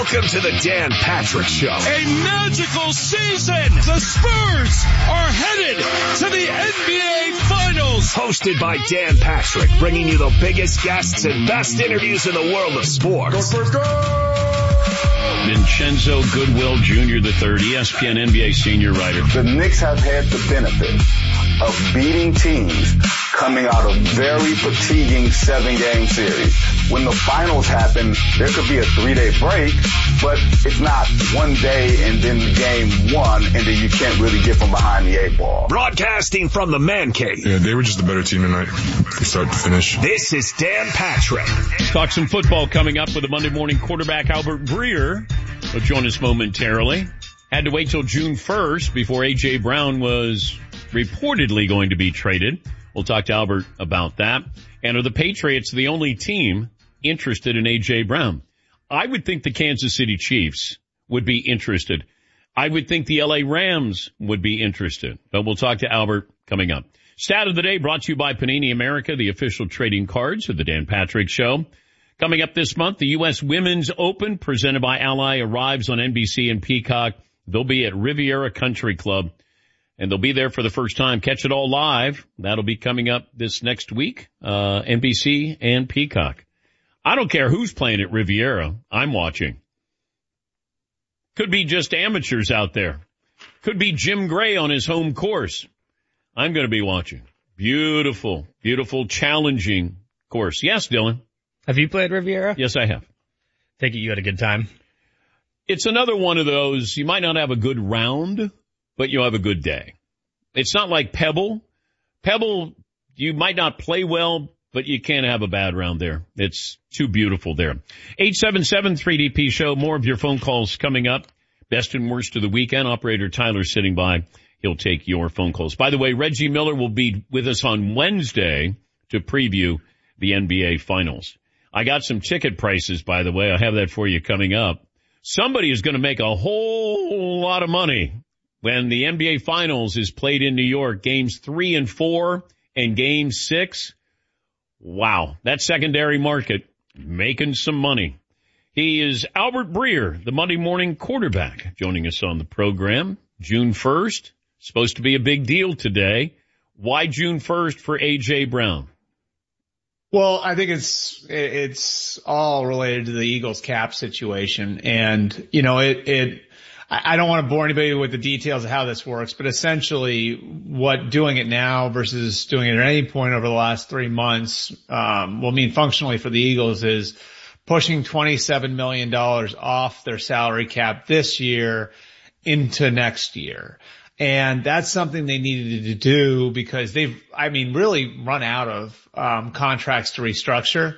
Welcome to the Dan Patrick Show. A magical season! The Spurs are headed to the NBA Finals! Hosted by Dan Patrick, bringing you the biggest guests and best interviews in the world of sports. Go Spurs, go! Vincenzo Goodwill Jr. III, ESPN NBA senior writer. The Knicks have had the benefit of beating teams coming out of very fatiguing 7-game series. When the finals happen, there could be a 3-day break, but it's not one day and then game one, and then you can't really get from behind the 8-ball. Broadcasting from the Man Cave. Yeah, they were just a better team tonight from start to finish. This is Dan Patrick. Let's talk some football coming up with the Monday morning quarterback Albert Breer. He'll join us momentarily. Had to wait till June 1st before A.J. Brown was reportedly going to be traded. We'll talk to Albert about that. And are the Patriots the only team interested in A.J. Brown? I would think the Kansas City Chiefs would be interested. I would think the L.A. Rams would be interested. But we'll talk to Albert coming up. Stat of the day brought to you by Panini America, the official trading cards of the Dan Patrick Show. Coming up this month, the U.S. Women's Open presented by Ally arrives on NBC and Peacock. They'll be at Riviera Country Club, and they'll be there for the first time. Catch it all live. That'll be coming up this next week, NBC and Peacock. I don't care who's playing at Riviera. I'm watching. Could be just amateurs out there. Could be Jim Gray on his home course. I'm going to be watching. Beautiful, beautiful, challenging course. Yes, Dylan. Have you played Riviera? Yes, I have. Take it you had a good time. It's another one of those, you might not have a good round, but you'll have a good day. It's not like Pebble. Pebble, you might not play well, but you can't have a bad round there. It's too beautiful there. 877-3DP Show. More of your phone calls coming up. Best and worst of the weekend. Operator Tyler sitting by. He'll take your phone calls. By the way, Reggie Miller will be with us on Wednesday to preview the NBA Finals. I got some ticket prices, by the way. I have that for you coming up. Somebody is going to make a whole lot of money when the NBA Finals is played in New York. Games 3 and 4 and Game 6. Wow. That secondary market making some money. He is Albert Breer, the Monday morning quarterback, joining us on the program. June 1st. Supposed to be a big deal today. Why June 1st for A.J. Brown? Well, I think it's all related to the Eagles cap situation. And, you know, I don't want to bore anybody with the details of how this works, but essentially what doing it now versus doing it at any point over the last 3 months, will mean functionally for the Eagles is pushing $27 million off their salary cap this year into next year. And that's something they needed to do because they've, really run out of contracts to restructure.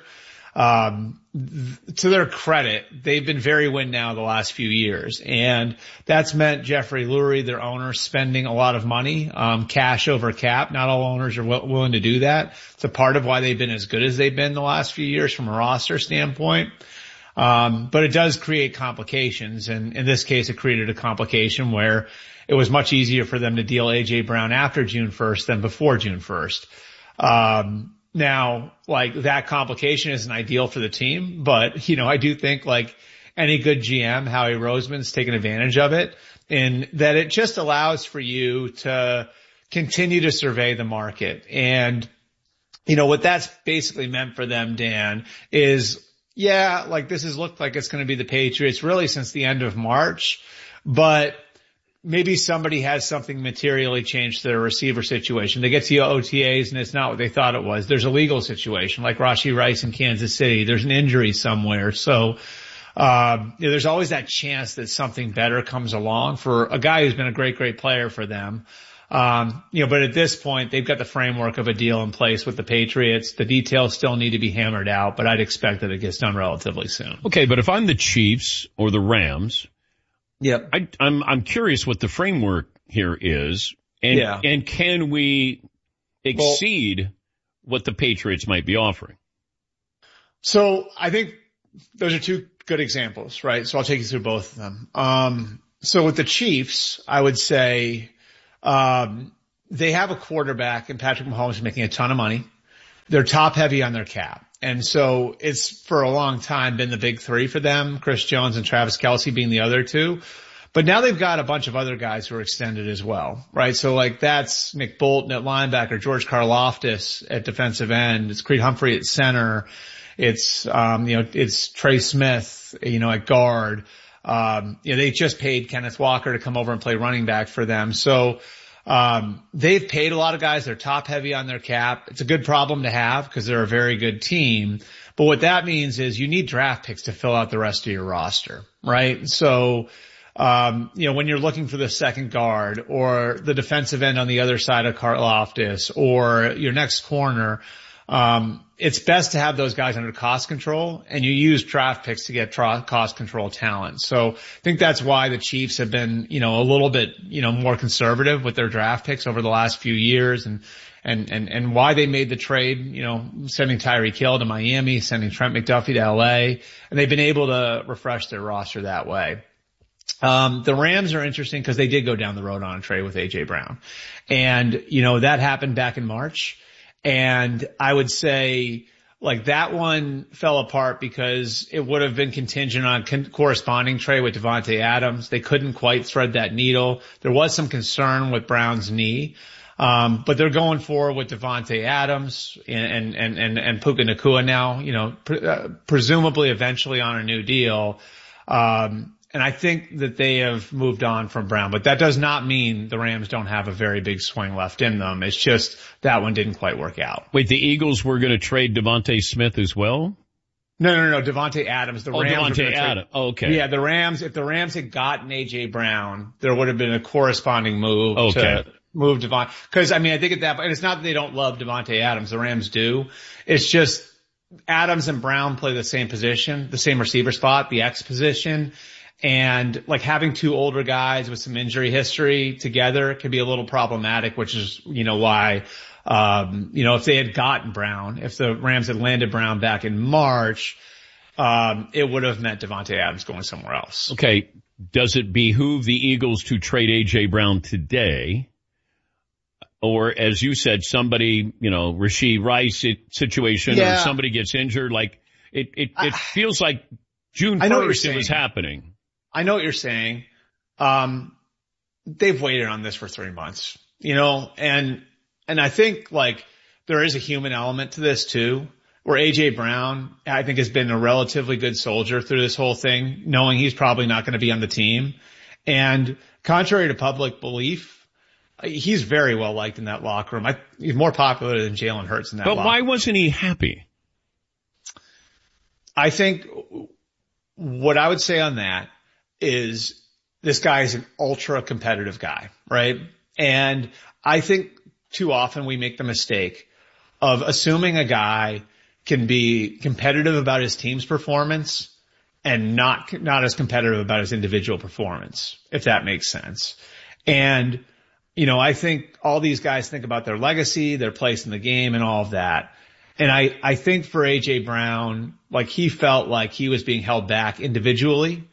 To their credit, they've been very win now the last few years. And that's meant Jeffrey Lurie, their owner, spending a lot of money, cash over cap. Not all owners are willing to do that. It's a part of why they've been as good as they've been the last few years from a roster standpoint. But it does create complications. And in this case, it created a complication where it was much easier for them to deal A.J. Brown after June 1st than before June 1st. Now, like, that complication isn't ideal for the team, but, you know, I do think, like any good GM, Howie Roseman's taken advantage of it, in that it just allows for you to continue to survey the market. And, you know, what that's basically meant for them, Dan, is, yeah, like, this has looked like it's going to be the Patriots really since the end of March, but maybe somebody has something materially changed to their receiver situation. They get to OTAs and it's not what they thought it was. There's a legal situation like Rashee Rice in Kansas City. There's an injury somewhere. So, there's always that chance that something better comes along for a guy who's been a great, great player for them. But at this point, they've got the framework of a deal in place with the Patriots. The details still need to be hammered out, but I'd expect that it gets done relatively soon. Okay, but if I'm the Chiefs or the Rams, yep, I'm curious what the framework here is, and can we exceed what the Patriots might be offering? So I think those are two good examples, right? So I'll take you through both of them. So with the Chiefs, I would say they have a quarterback in Patrick Mahomes making a ton of money. They're top heavy on their cap. And so it's for a long time been the big three for them, Chris Jones and Travis Kelce being the other two. But now they've got a bunch of other guys who are extended as well, right? So like that's Nick Bolton at linebacker, George Karlaftis at defensive end, it's Creed Humphrey at center, it's it's Trey Smith, at guard. They just paid Kenneth Walker to come over and play running back for them. So they've paid a lot of guys. They're top heavy on their cap. It's a good problem to have because they're a very good team. But what that means is you need draft picks to fill out the rest of your roster, right? So when you're looking for the second guard or the defensive end on the other side of Karlaftis or your next corner, it's best to have those guys under cost control, and you use draft picks to get cost control talent. So I think that's why the Chiefs have been, a little bit, more conservative with their draft picks over the last few years, and why they made the trade, sending Tyreek Hill to Miami, sending Trent McDuffie to LA, and they've been able to refresh their roster that way. The Rams are interesting because they did go down the road on a trade with A.J. Brown. And, that happened back in March. And I would say like that one fell apart because it would have been contingent on corresponding trade with Devontae Adams. They couldn't quite thread that needle. There was some concern with Brown's knee. But they're going forward with Devontae Adams and Puka Nacua now, presumably eventually on a new deal. And I think that they have moved on from Brown, but that does not mean the Rams don't have a very big swing left in them. It's just that one didn't quite work out. Wait, the Eagles were going to trade Devontae Smith as well? No. Devontae Adams. The Rams. Devontae Adams. Oh, okay. Yeah, the Rams, if the Rams had gotten A.J. Brown, there would have been a corresponding move to move Devontae. Cause I think at that point, and it's not that they don't love Devontae Adams. The Rams do. It's just Adams and Brown play the same position, the same receiver spot, the X position. And like having two older guys with some injury history together can be a little problematic, which is, why, if they had gotten Brown, if the Rams had landed Brown back in March, it would have meant Devontae Adams going somewhere else. Okay. Does it behoove the Eagles to trade A.J. Brown today? Or as you said, somebody, Rashee Rice situation or somebody gets injured, like it feels like June 1st it was happening. I know what you're saying. They've waited on this for 3 months, and I think like there is a human element to this too, where A.J. Brown, I think, has been a relatively good soldier through this whole thing, knowing he's probably not going to be on the team. And contrary to public belief, he's very well liked in that locker room. He's more popular than Jalen Hurts in that locker room. But why wasn't he happy? I think what I would say on that is this guy is an ultra competitive guy, right? And I think too often we make the mistake of assuming a guy can be competitive about his team's performance and not as competitive about his individual performance, if that makes sense. And, I think all these guys think about their legacy, their place in the game and all of that. And I think for A.J. Brown, like he felt like he was being held back individually,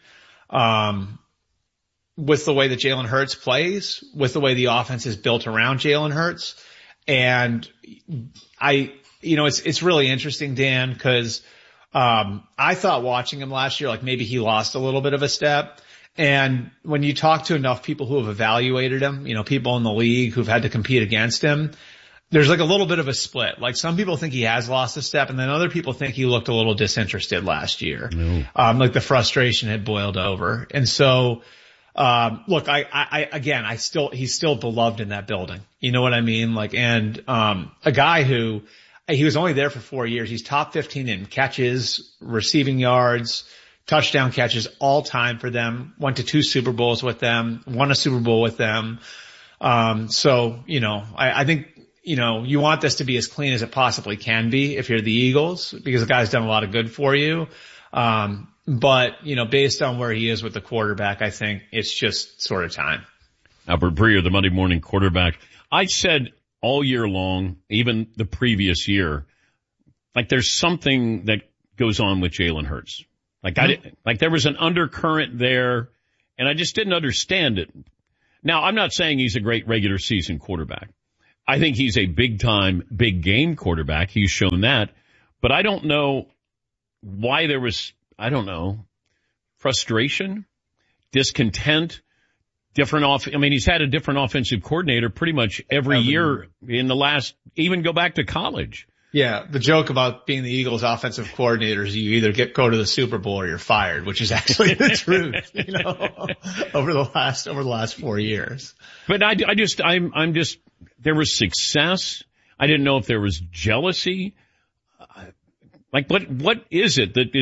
with the way that Jalen Hurts plays, with the way the offense is built around Jalen Hurts. And it's really interesting, Dan, cause, I thought watching him last year, like maybe he lost a little bit of a step. And when you talk to enough people who have evaluated him, people in the league who've had to compete against him, there's like a little bit of a split. Like some people think he has lost a step and then other people think he looked a little disinterested last year. No. Like the frustration had boiled over. And so, look, he's still beloved in that building. You know what I mean? Like, and, a guy who, he was only there for 4 years. He's top 15 in catches, receiving yards, touchdown catches all time for them. Went to 2 Super Bowls with them, won a Super Bowl with them. So, I think, you want this to be as clean as it possibly can be if you're the Eagles, because the guy's done a lot of good for you. But, based on where he is with the quarterback, I think it's just sort of time. Albert Breer, the Monday Morning Quarterback. I said all year long, even the previous year, like there's something that goes on with Jalen Hurts. Like there was an undercurrent there, and I just didn't understand it. Now, I'm not saying he's a great regular season quarterback. I think he's a big time, big game quarterback. He's shown that. But I don't know why there was, frustration, discontent, he's had a different offensive coordinator pretty much every year in the last, even go back to college. Yeah, the joke about being the Eagles offensive coordinator is you either go to the Super Bowl or you're fired, which is actually the truth, over the last 4 years. But there was success. I didn't know if there was jealousy. Like what is it that